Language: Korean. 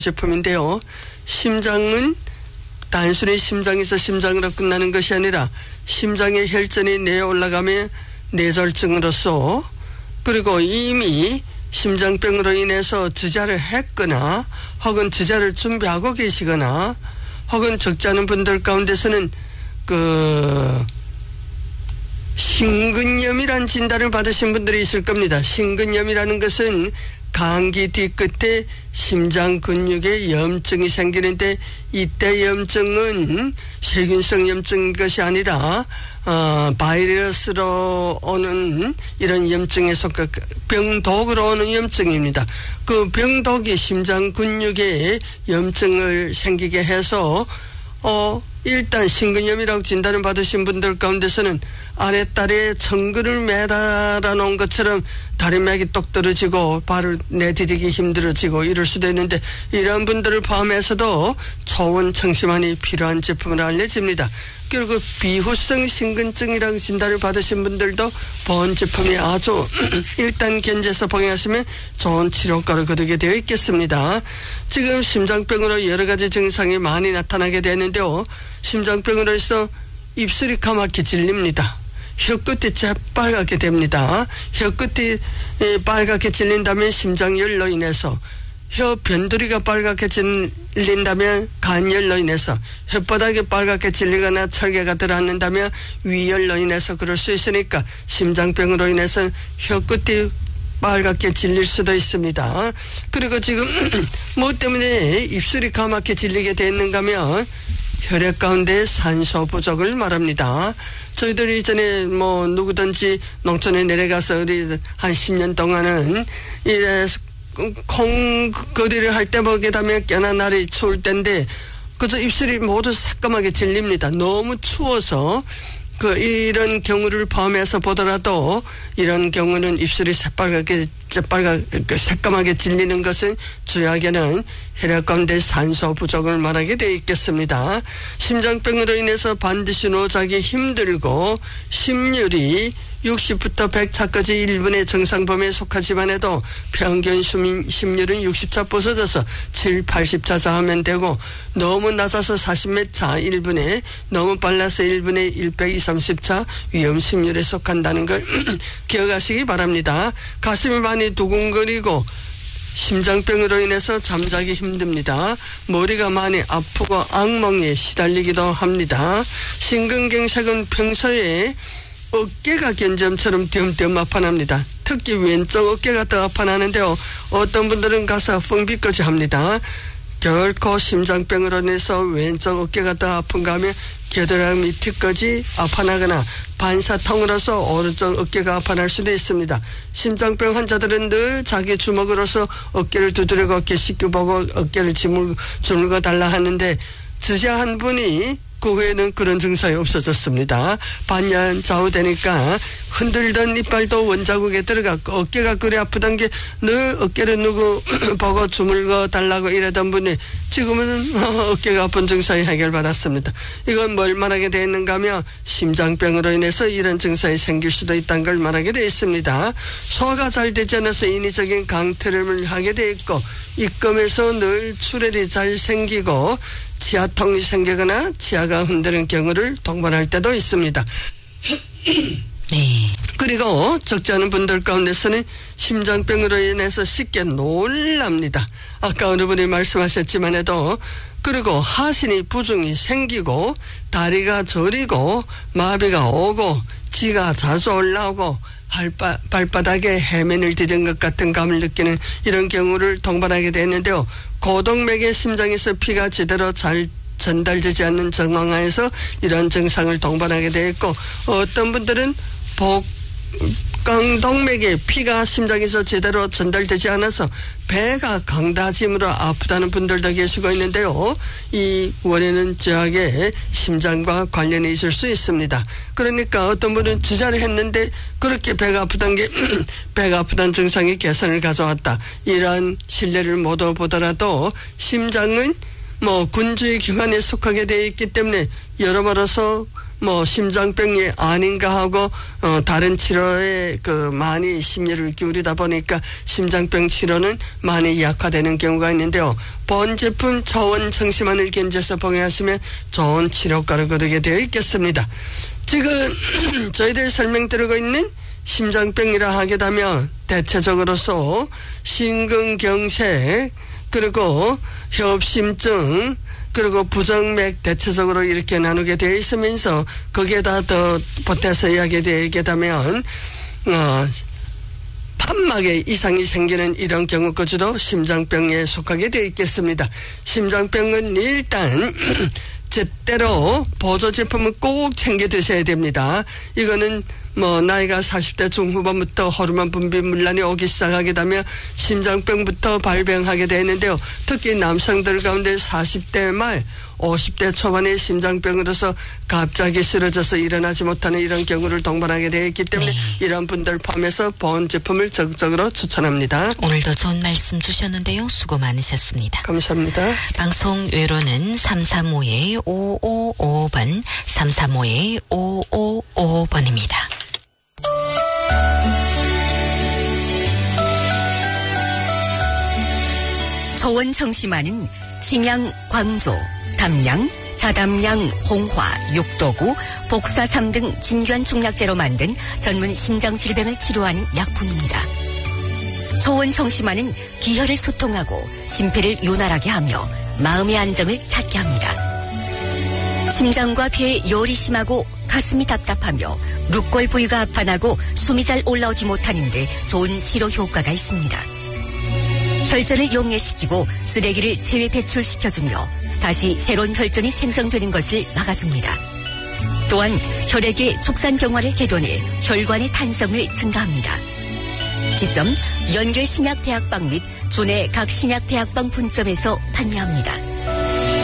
제품인데요. 심장은 단순히 심장에서 심장으로 끝나는 것이 아니라 심장의 혈전이 내어 올라가며 뇌졸중으로서 그리고 이미 심장병으로 인해서 주자를 했거나 혹은 주자를 준비하고 계시거나 혹은 적지 않은 분들 가운데서는 심근염이란 진단을 받으신 분들이 있을 겁니다. 심근염이라는 것은 감기 뒤끝에 심장 근육에 염증이 생기는데 이때 염증은 세균성 염증인 것이 아니라 바이러스로 오는 이런 염증에 속한 병독으로 오는 염증입니다. 그 병독이 심장 근육에 염증을 생기게 해서 일단 심근염이라고 진단을 받으신 분들 가운데서는 아랫다리에 천근을 매달아 놓은 것처럼 다리맥이 똑 떨어지고 발을 내디디기 힘들어지고 이럴 수도 있는데 이런 분들을 포함해서도 초원 청심환이 필요한 제품으로 알려집니다. 그리고 비후성 심근증이라고 진단을 받으신 분들도 보온 제품이 아주 일단 견제해서 복용하시면 좋은 치료효과를 거두게 되어 있겠습니다. 지금 심장병으로 여러 가지 증상이 많이 나타나게 되는데요. 심장병으로 해서 입술이 까맣게 질립니다. 혀끝이 재빨갛게 됩니다. 혀끝이 빨갛게 질린다면 심장열로 인해서, 혀 변두리가 빨갛게 질린다면 간열로 인해서, 혓바닥이 빨갛게 질리거나 철개가 들어앉는다면 위열로 인해서 그럴 수 있으니까 심장병으로 인해서는 혀끝이 빨갛게 질릴 수도 있습니다. 그리고 지금 뭐 때문에 입술이 까맣게 질리게 됐는가 하면 혈액 가운데 산소 부족을 말합니다. 저희들이 이전에 누구든지 농촌에 내려가서 우리 한 10년 동안은 이래 콩거리를 할 때 보게 되면 꽤나 날이 추울 때인데 그래서 입술이 모두 새까맣게 질립니다. 너무 추워서 이런 경우를 포함해서 보더라도 이런 경우는 입술이 새까맣게 질리는 것은 주약에는 혈액 가운데 산소 부족을 말하게 되어 있겠습니다. 심장병으로 인해서 반드시 노자기 힘들고 심률이 60부터 100차까지 1분의 정상 범위에 속하지만 해도 평균 심률은 60차 부서져서 7, 80차 자하면 되고 너무 낮아서 40몇 차 1분에 너무 빨라서 1분에 130차 위험 심률에 속한다는 걸 기억하시기 바랍니다. 가슴이 많이 두근거리고 심장병으로 인해서 잠자기 힘듭니다. 머리가 많이 아프고 악몽에 시달리기도 합니다. 심근경색은 평소에 어깨가 견점처럼 띄엄띄엄 아파납니다. 특히 왼쪽 어깨가 더 아파나는데요. 어떤 분들은 가서 펑비꺼지 합니다. 결코 심장병으로 인해서 왼쪽 어깨가 더 아픈가 하면 겨드랑이 밑까지 아파나거나 반사통으로서 오른쪽 어깨가 아파날 수도 있습니다. 심장병 환자들은 늘 자기 주먹으로서 어깨를 두드리고 어깨 씻겨보고 어깨를 주물고 달라 하는데 주자 한 분이 그 후에는 그런 증상이 없어졌습니다. 반년 좌우되니까 흔들던 이빨도 원자국에 들어갔고 어깨가 그리 아프던 게 늘 어깨를 누구 보고 주물고 달라고 이러던 분이 지금은 어깨가 아픈 증상이 해결받았습니다. 이건 뭘 말하게 되어 있는가 하면 심장병으로 인해서 이런 증상이 생길 수도 있다는 걸 말하게 되어 있습니다. 소화가 잘 되지 않아서 인위적인 강퇴를 하게 되어 있고 입금에서 늘 출혈이 잘 생기고 치아통이 생기거나 치아가 흔드는 경우를 동반할 때도 있습니다. 네. 그리고 적지 않은 분들 가운데서는 심장병으로 인해서 쉽게 놀랍니다. 아까 어느 분이 말씀하셨지만 해도 그리고 하신이 부종이 생기고 다리가 저리고 마비가 오고 지가 자주 올라오고 발바닥에 해면을 디딘 것 같은 감을 느끼는 이런 경우를 동반하게 되는데요. 고동맥의 심장에서 피가 제대로 잘 전달되지 않는 정황하에서 이런 증상을 동반하게 되어 있고 어떤 분들은 복강동맥에 피가 심장에서 제대로 전달되지 않아서 배가 강다짐으로 아프다는 분들도 계시고 있는데요. 이 원인은 저하게 심장과 관련이 있을 수 있습니다. 그러니까 어떤 분은 주자를 했는데 그렇게 배가 아프던 게 배가 아프다는 증상이 개선을 가져왔다. 이런 신뢰를 못 보더라도 심장은 군주의 기관에 속하게 되어 있기 때문에 여러모로서 뭐 심장병이 아닌가 하고 다른 치료에 많이 심혈을 기울이다 보니까 심장병 치료는 많이 약화되는 경우가 있는데요. 본 제품 저온 청심환을 견제해서 복용하시면 좋은 치료가를 거두게 되어 있겠습니다. 지금 저희들 설명드리고 있는 심장병이라 하게 되면 대체적으로서 심근경색 그리고 협심증 그리고 부정맥 대체적으로 이렇게 나누게 되어 있으면서 거기에다 더 보태서 이야기되게 되면 판막에 이상이 생기는 이런 경우까지도 심장병에 속하게 되어 있겠습니다. 심장병은 일단 제때로 보조 제품을 꼭 챙겨 드셔야 됩니다. 이거는 뭐 나이가 40대 중후반부터 호르몬 분비 문란이 오기 시작하게 되면 심장병부터 발병하게 되는데요. 특히 남성들 가운데 40대 말 50대 초반의 심장병으로서 갑자기 쓰러져서 일어나지 못하는 이런 경우를 동반하게 되어 있기 때문에 이런 분들 포함해서 보온 제품을 적극적으로 추천합니다. 오늘도 좋은 말씀 주셨는데요. 수고 많으셨습니다. 감사합니다. 방송 외로는 335-5555번 335-5555번입니다. 저온 청심환은 징양, 광조, 담양, 자담양, 홍화, 육도구, 복사삼 등 진귀한 중약재로 만든 전문 심장 질병을 치료하는 약품입니다. 저온 청심환은 기혈을 소통하고 심폐를 윤활하게 하며 마음의 안정을 찾게 합니다. 심장과 폐에 열이 심하고 가슴이 답답하며 룩골 부위가 아파나고 숨이 잘 올라오지 못하는데 좋은 치료 효과가 있습니다. 혈전을 용해시키고 쓰레기를 체외 배출시켜주며 다시 새로운 혈전이 생성되는 것을 막아줍니다. 또한 혈액의 축산경화를 개변해 혈관의 탄성을 증가합니다. 지점 연결신약대학방 및 주내 각 신약대학방 분점에서 판매합니다.